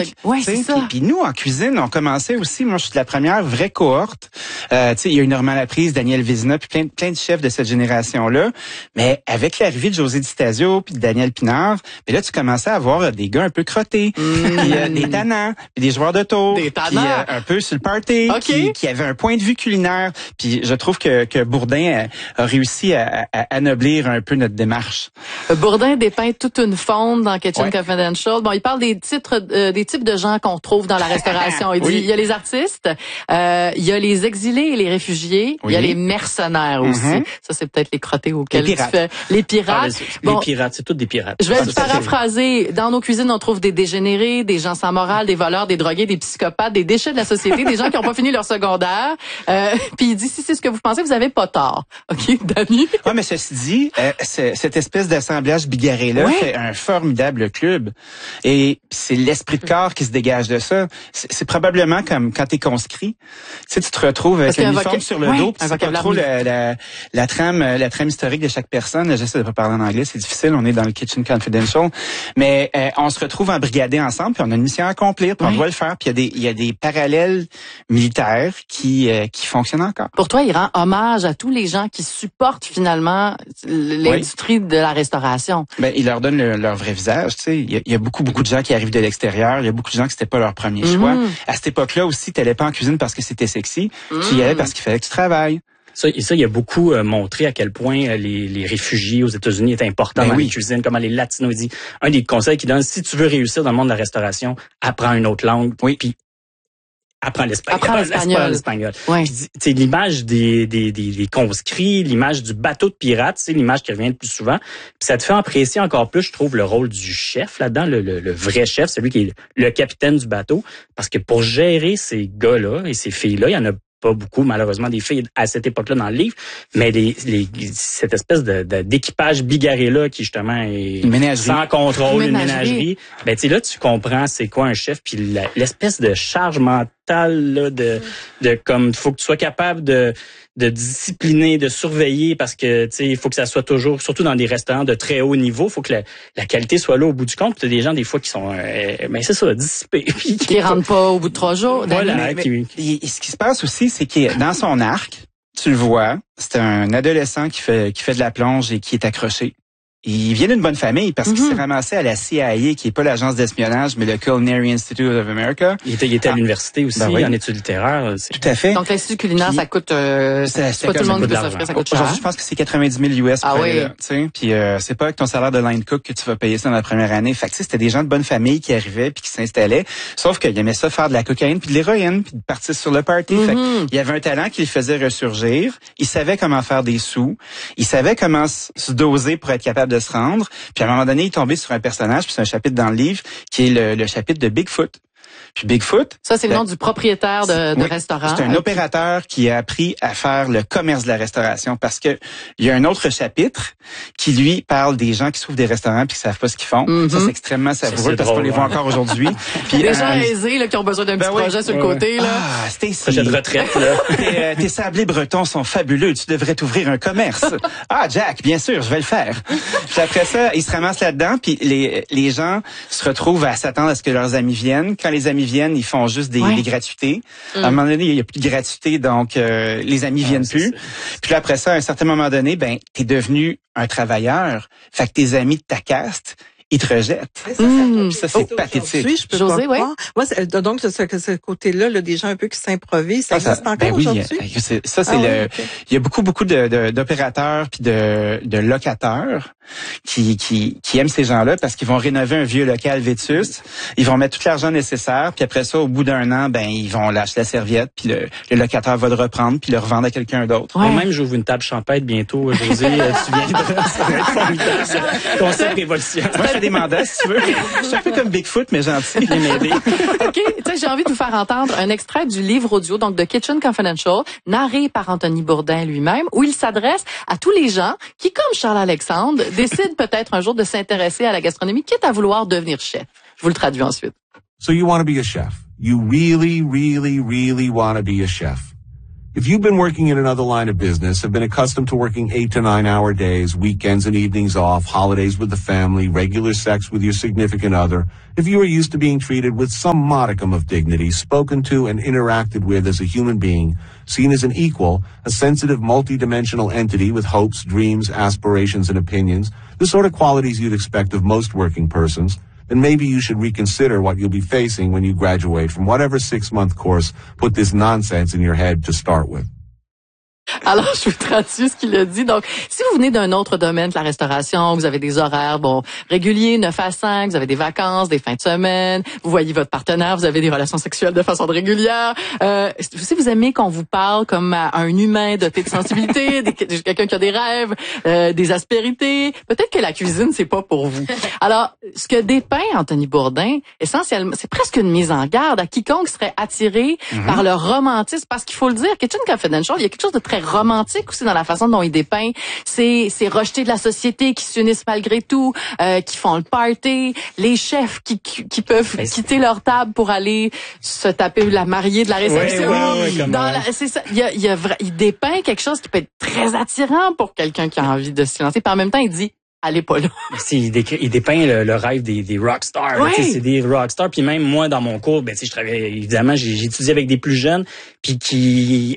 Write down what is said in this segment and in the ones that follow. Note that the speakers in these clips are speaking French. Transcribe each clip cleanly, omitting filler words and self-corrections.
Ouais, c'est ça. Puis nous, en cuisine, on commençait aussi, moi, je suis de la première vraie cohorte. Tu sais, il y a eu Normand Laprise, Daniel Vézina, puis plein de chefs de cette génération-là. Mais avec l'arrivée de José Di Stasio puis de Daniel Pinard, puis là, tu commençais à avoir des gars un peu crottés, puis des tannants, puis des joueurs de tour, puis un peu sur le party, qui avaient un point de vue culinaire. Puis je trouve que Bourdin a réussi à anoblir un peu notre démarche. Bourdin dépeint toute une faune dans Kitchen Confidential. Bon, il parle des types de gens qu'on trouve dans la restauration. Il dit, il y a les artistes, il y a les exilés et les réfugiés, il y a les mercenaires aussi. Ça, c'est peut-être les crottés auxquels tu fais. Les pirates. Les pirates, c'est tous des pirates. Je vais paraphraser. Dans nos cuisines, on trouve des dégénérés, des gens sans morale, des voleurs, des drogués, des psychopathes, des déchets de la société, des gens qui n'ont pas fini leur secondaire. Puis il dit, si c'est ce que vous pensez, vous avez pas tort. OK, Dani? Ouais, mais ceci dit, cette espèce d'assemblage bigarré-là fait un formidable club. Et c'est l'esprit de corps qui se dégage de ça. C'est probablement comme quand t'es conscrit. Tu sais, tu te retrouves avec un uniforme sur le dos, puis c'est pas trop la trame historique de chaque personne. J'essaie de pas parler en anglais, c'est difficile, on est dans le Kitchen Confidential. Mais on se retrouve embrigadés ensemble, puis on a une mission à accomplir, puis on doit le faire. Puis il y a des parallèles militaires qui fonctionnent encore. Pour toi, il rend hommage à tous les gens qui supportent finalement l'industrie de la restauration. Ben, il leur donne leur vrai visage, tu sais. Il y a beaucoup de gens qui arrivent de l'extérieur. Il y a beaucoup de gens qui c'était pas leur premier choix. À cette époque-là aussi, t'allais pas en cuisine parce que c'était sexy. Tu y allais parce qu'il fallait que tu travailles. Ça, il a beaucoup montré à quel point les réfugiés aux États-Unis étaient importants dans les cuisines, comment les Latinos. Il dit, un des conseils qu'il donne, si tu veux réussir dans le monde de la restauration, apprends une autre langue. Puis apprends l'espagnol. Oui. Puis, l'image des conscrits, l'image du bateau de pirate, c'est l'image qui revient le plus souvent. Puis ça te fait apprécier encore plus, je trouve, le rôle du chef là-dedans, le vrai chef, celui qui est le capitaine du bateau. Parce que pour gérer ces gars-là et ces filles-là, il y en a pas beaucoup, malheureusement, des filles à cette époque-là dans le livre, mais cette espèce d'équipage bigarré-là qui, justement, est sans contrôle, une ménagerie. Ben, tu sais, là, tu comprends c'est quoi un chef, puis l'espèce de charge mentale, là, de comme, faut que tu sois capable de discipliner, de surveiller, parce que, tu sais, il faut que ça soit toujours, surtout dans des restaurants de très haut niveau, faut que la qualité soit là au bout du compte. Puis t'as des gens, des fois, qui sont, ben, c'est ça, dissipés. Qui rentrent pas au bout de 3 jours. Voilà. Ce qui se passe aussi, c'est que dans son arc, tu le vois, c'est un adolescent qui fait de la plonge et qui est accroché. Il vient d'une bonne famille parce qu'il s'est ramassé à la CIA, qui est pas l'agence d'espionnage, mais le Culinary Institute of America. Il était à l'université aussi, en études littéraires. Tout à fait. Donc, l'Institut culinaire, ça coûte, c'est pas tout le monde qui peut s'offrir, ça coûte cher. Aujourd'hui, je pense que c'est 90 000 US. Ah oui. Tu sais, puis c'est pas avec ton salaire de line cook que tu vas payer ça dans la première année. Fait que, tu sais, c'était des gens de bonne famille qui arrivaient puis qui s'installaient. Sauf qu'ils aimaient ça faire de la cocaïne puis de l'héroïne puis de partir sur le party. Fait il y avait un talent qui le faisait ressurgir. Il savait comment faire des sous. Il savait comment se doser pour être capable de se rendre. Puis à un moment donné, il est tombé sur un personnage, puis c'est un chapitre dans le livre, qui est le chapitre de Bigfoot. Puis Bigfoot... Ça, c'est le nom du propriétaire de restaurant. C'est un opérateur qui a appris à faire le commerce de la restauration parce que il y a un autre chapitre qui, lui, parle des gens qui s'ouvrent des restaurants puis qui savent pas ce qu'ils font. Ça, c'est extrêmement savoureux parce qu'on les voit encore aujourd'hui. Puis des gens aisés là, qui ont besoin d'un petit projet sur le côté. Là. Ah, Stacy. Projet de retraite, là. Tes sablés bretons sont fabuleux. Tu devrais t'ouvrir un commerce. Ah, Jack, bien sûr, je vais le faire. Puis après ça, ils se ramassent là-dedans puis les gens se retrouvent à s'attendre à ce que leurs amis viennent. Quand les amis viennent, ils font juste des gratuités. À un moment donné, il y a plus de gratuité, donc les amis viennent plus. Puis là, après ça, à un certain moment donné, ben, t'es devenu un travailleur. Fait que tes amis de ta caste, ils te rejettent. Ça, c'est pathétique. Je peux José, pas croire. Moi, donc, ce côté-là, là, des gens un peu qui s'improvisent, ça existe encore aujourd'hui? Il y a beaucoup d'opérateurs puis de locataires qui aiment ces gens-là parce qu'ils vont rénover un vieux local vétuste, ils vont mettre tout l'argent nécessaire, puis après ça, au bout d'un an, ben ils vont lâcher la serviette, puis le locataire va le reprendre, puis le revendre à quelqu'un d'autre. Ouais. Même j'ouvre une table champêtre bientôt, José, tu viendras. Ça va être formidable. Concept révolution. Moi, je fais des mandats, si tu veux. Je suis un peu comme Bigfoot, mais gentil. OK, tu sais, j'ai envie de vous faire entendre un extrait du livre audio, donc de Kitchen Confidential, narré par Anthony Bourdin lui-même, où il s'adresse à tous les gens qui, comme Charles-Alexandre, décident peut-être un jour de s'intéresser à la gastronomie, quitte à vouloir devenir chef. Je vous le traduis ensuite. So you want to be a chef. You really, really, really want to be a chef. If you've been working in another line of business, have been accustomed to working 8 to 9 hour days, weekends and evenings off, holidays with the family, regular sex with your significant other, if you are used to being treated with some modicum of dignity, spoken to and interacted with as a human being, seen as an equal, a sensitive, multidimensional entity with hopes, dreams, aspirations, and opinions, the sort of qualities you'd expect of most working persons, then maybe you should reconsider what you'll be facing when you graduate from whatever 6-month course put this nonsense in your head to start with. Alors, je vous traduis ce qu'il a dit. Donc, si vous venez d'un autre domaine de la restauration, vous avez des horaires, réguliers, 9 à 5, vous avez des vacances, des fins de semaine, vous voyez votre partenaire, vous avez des relations sexuelles de façon régulière, si vous aimez qu'on vous parle comme à un humain doté de sensibilité, quelqu'un qui a des rêves, des aspérités, peut-être que la cuisine, c'est pas pour vous. Alors, ce que dépeint Anthony Bourdain, essentiellement, c'est presque une mise en garde à quiconque serait attiré par le romantisme, parce qu'il faut le dire, Kitchen Confidential, il y a quelque chose de très romantique aussi dans la façon dont il dépeint ces rejetés de la société qui s'unissent malgré tout, qui font le party, les chefs qui peuvent quitter leur table pour aller se taper la mariée de la réception. C'est ça. Il dépeint quelque chose qui peut être très attirant pour quelqu'un qui a envie de se lancer. Puis en même temps, il dit allez pas là. Il dépeint le rêve des rockstars. Oui. C'est des rockstars. Puis même moi, dans mon cours, je travaillais, évidemment, j'ai étudié avec des plus jeunes, puis qui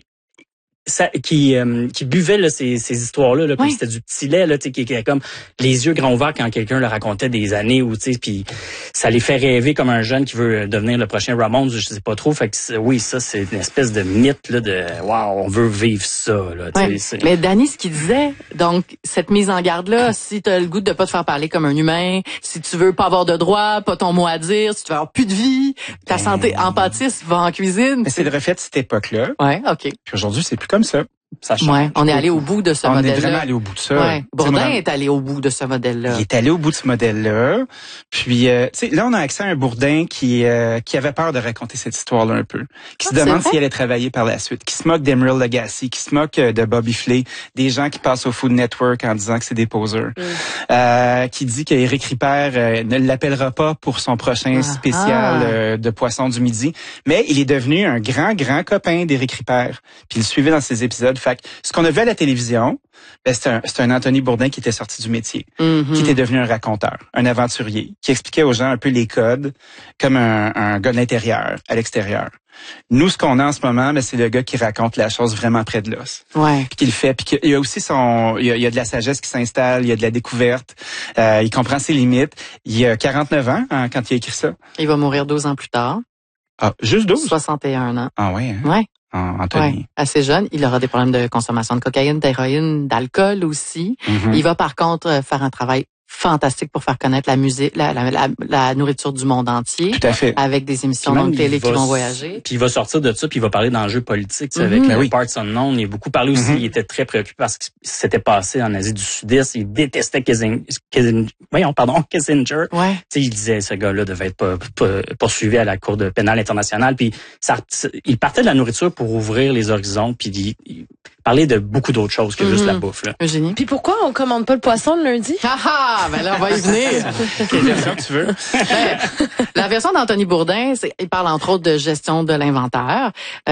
buvaient là, ces histoires-là, là, puis c'était du petit lait, là, qui était comme les yeux grands ouverts quand quelqu'un leur racontait des années où, puis ça les fait rêver comme un jeune qui veut devenir le prochain Ramones, je sais pas trop. Fait que oui, ça c'est une espèce de mythe là, de wow, on veut vivre ça. Là, mais Danny, ce qu'il disait, donc cette mise en garde-là, si t'as le goût de pas te faire parler comme un humain, si tu veux pas avoir de droit, pas ton mot à dire, si tu veux avoir plus de vie, ta santé empathiste va en cuisine. Mais c'est le reflet de cette époque-là. Ouais, ok. Puis aujourd'hui, c'est plus comme ça. Ça change. Ouais, on est allé au bout de ce modèle-là. On est vraiment allé au bout de ça. Ouais. Bourdain est allé au bout de ce modèle-là. Il est allé au bout de ce modèle-là. Puis, tu sais, là, on a accès à un Bourdain qui avait peur de raconter cette histoire-là un peu, qui se demande s'il allait travailler par la suite, qui se moque d'Emeril Lagasse, qui se moque de Bobby Flay, des gens qui passent au Food Network en disant que c'est des poseurs, qui dit qu'Éric Ripert ne l'appellera pas pour son prochain spécial de Poisson du Midi, mais il est devenu un grand copain d'Éric Ripert. Puis il le suivait dans ses épisodes. Fait que ce qu'on a vu à la télévision, c'est un Anthony Bourdain qui était sorti du métier, qui était devenu un raconteur, un aventurier, qui expliquait aux gens un peu les codes, comme un gars de l'intérieur, à l'extérieur. Nous, ce qu'on a en ce moment, c'est le gars qui raconte la chose vraiment près de l'os. Ouais. Puis qu'il fait, puis il y a aussi il y a de la sagesse qui s'installe, il y a de la découverte, il comprend ses limites. Il a 49 ans quand il a écrit ça. Il va mourir 12 ans plus tard. Ah, juste 12? 61 ans. Ah oui, hein? Ouais. Anthony. Ouais, assez jeune. Il aura des problèmes de consommation de cocaïne, d'héroïne, d'alcool aussi. Il va par contre faire un travail fantastique pour faire connaître la musique, la nourriture du monde entier. Tout à fait. Avec des émissions de télé qui vont voyager. Puis il va sortir de ça, puis il va parler d'enjeux politiques, avec le Parts Unknown. Il a beaucoup parlé aussi. Il était très préoccupé parce que c'était passé en Asie du Sud-Est. Il détestait Kissinger. Ouais. Il disait ce gars-là devait être poursuivi à la Cour pénale internationale. Puis il partait de la nourriture pour ouvrir les horizons, puis il parlait de beaucoup d'autres choses que juste la bouffe. Là. Eugénie. Puis pourquoi on commande pas le poisson le lundi? Ben là, on va y venir. Quelle version que tu veux? La version d'Anthony Bourdain, il parle entre autres de gestion de l'inventaire.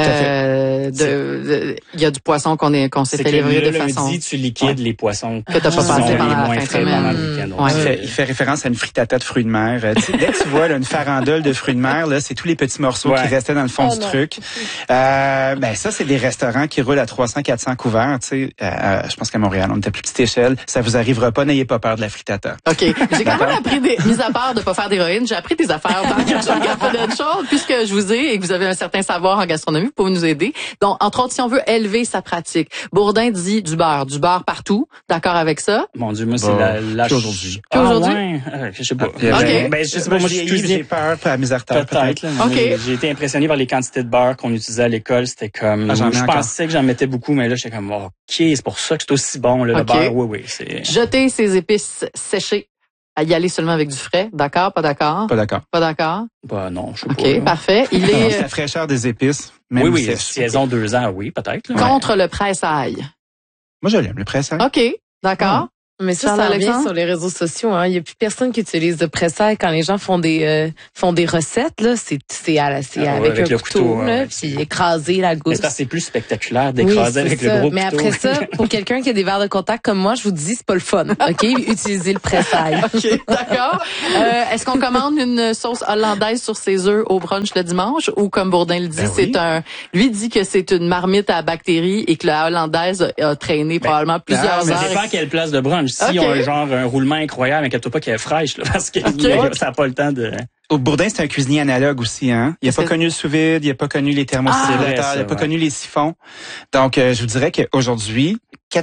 Il y a du poisson qu'on s'est fait livrer de façon... Lundi, tu liquides les poissons que t'as pas passé pendant la fin de semaine. Il fait référence à une frittata de fruits de mer. Dès que tu vois là, une farandole de fruits de mer, là, c'est tous les petits morceaux qui restaient dans le fond du truc. Ça, c'est des restaurants qui roulent à 300-400 couverts. Je pense qu'à Montréal, on était à plus petite échelle. Ça vous arrivera pas, n'ayez pas peur de la frittata. OK. J'ai quand même appris mis à part de pas faire d'héroïne, j'ai appris des affaires dans Kitchen Confidential, puisque je vous ai et que vous avez un certain savoir en gastronomie, vous pouvez nous aider. Donc, entre autres, si on veut élever sa pratique, Bourdain dit du beurre partout. D'accord avec ça? Mon Dieu, moi, c'est la aujourd'hui. Aujourd'hui? Je sais pas. OK. Je sais pas, moi, j'ai peur à mes artères. Peut-être. J'ai été impressionné par les quantités de beurre qu'on utilisait à l'école. C'était comme, je pensais que j'en mettais beaucoup, mais là, j'étais comme, OK, c'est pour ça que c'est aussi bon, là, le beurre. Oui, c'est... Jeter ses épices séchées. À y aller seulement avec du frais. D'accord, pas d'accord? Pas d'accord. Pas d'accord? Non, je sais pas. OK, parfait. Il est... la fraîcheur des épices. Même oui, saison 2 ans, oui, peut-être. Là. Contre le pressail. Moi, je l'aime, le pressail. OK, d'accord. Mais ça revient sur les réseaux sociaux. Hein. Il n'y a plus personne qui utilise de presse-ail quand les gens font des recettes. Là, c'est avec un couteau, là, puis écraser la gousse. Mais c'est plus spectaculaire d'écraser avec le gros couteau. Mais après ça, pour quelqu'un qui a des verres de contact comme moi, je vous dis, c'est pas le fun. OK? Utilisez le presse-ail. OK, d'accord. Est-ce qu'on commande une sauce hollandaise sur ses œufs au brunch le dimanche ou comme Bourdin le dit, lui dit que c'est une marmite à bactéries et que la hollandaise a traîné probablement plusieurs heures. Ça dépend quelle place de brunch. Si on a un roulement incroyable, inquiète-toi pas qu'elle est fraîche, là, parce que ça n'a pas le temps de... Au Bourdin, c'est un cuisinier analogue aussi, hein. Il n'a pas connu le sous-vide, il n'a pas connu les thermosimulateurs, il n'a pas connu les siphons. Donc, je vous dirais qu'aujourd'hui,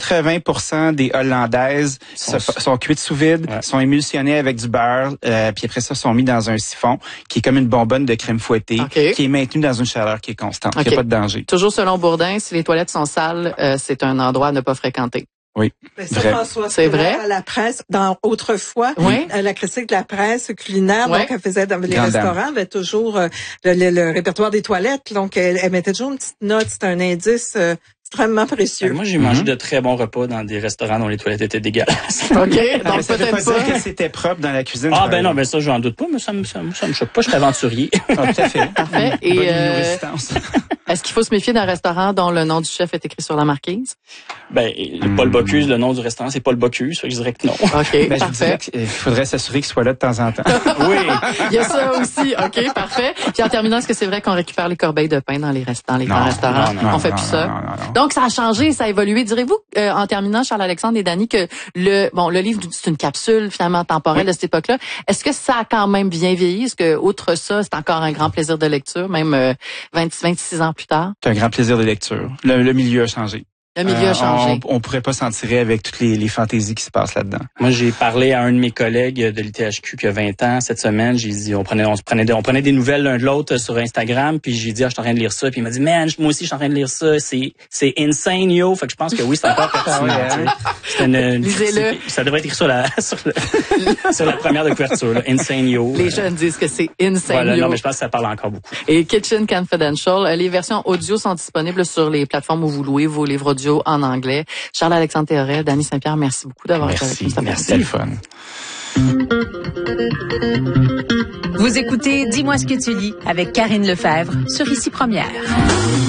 80% des Hollandaises sont cuites sous vide, sont émulsionnées avec du beurre, puis après ça, sont mis dans un siphon qui est comme une bonbonne de crème fouettée, qui est maintenue dans une chaleur qui est constante. Il n'y a pas de danger. Toujours selon Bourdin, si les toilettes sont sales, c'est un endroit à ne pas fréquenter. Oui. Mais ça, François, c'est vrai. À la presse, autrefois, la critique de la presse culinaire, donc elle faisait dans les restaurants, avait toujours le répertoire des toilettes, donc elle mettait toujours une petite note, c'était un indice extrêmement précieux. Moi, j'ai mangé de très bons repas dans des restaurants dont les toilettes étaient dégueulasses. OK, donc ça veut pas dire que c'était propre dans la cuisine. Ah ben non, ben ça, j'en doute pas, mais ça me choque pas, je suis aventurier. Tout à fait. Parfait. Et est-ce qu'il faut se méfier d'un restaurant dont le nom du chef est écrit sur la marquise? Ben, Paul Bocuse, le nom du restaurant, c'est Paul Bocuse, fait que je dirais que non. OK, ben, parfait. Je dirais qu'il faudrait s'assurer qu'il soit là de temps en temps. Oui. Il y a ça aussi. OK, parfait. Puis en terminant, est-ce que c'est vrai qu'on récupère les corbeilles de pain dans les grands restaurants? On fait plus ça. Non. Donc, ça a changé, ça a évolué. Direz-vous, en terminant, Charles-Alexandre et Dany, que le livre, c'est une capsule finalement temporelle de cette époque-là. Est-ce que ça a quand même bien vieilli? Est-ce que, outre ça, c'est encore un grand plaisir de lecture, même 26 ans plus tard? C'est un grand plaisir de lecture. Le milieu a changé. Le milieu a changé. On pourrait pas s'en tirer avec toutes les fantaisies qui se passent là-dedans. Moi, j'ai parlé à un de mes collègues de l'ITHQ qui a 20 ans cette semaine. J'ai dit, on prenait des nouvelles l'un de l'autre sur Instagram, puis j'ai dit, je suis en train de lire ça, puis il m'a dit, man, moi aussi, je suis en train de lire ça, c'est insane, yo. Fait que je pense que oui, c'est encore pertinent. Lisez-le. Ça devrait être écrit sur la première de couverture, là. Insane, yo. Les jeunes disent que c'est insane, voilà, yo. Non, mais je pense que ça parle encore beaucoup. Et Kitchen Confidential, les versions audio sont disponibles sur les plateformes où vous louez vos livres audio en anglais. Charles-Alexandre Théoret, Dany Saint-Pierre, merci beaucoup d'avoir été avec nous. Merci, le fun. Vous écoutez Dis-moi ce que tu lis avec Karine Lefebvre sur Ici Première.